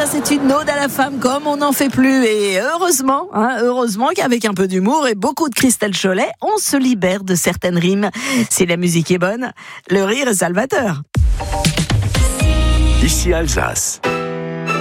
c'est une ode à la femme comme on n'en fait plus. Et heureusement qu'avec un peu d'humour et beaucoup de Christelle Cholet, on se libère de certaines rimes. Si la musique est bonne, le rire est salvateur. Ici Alsace.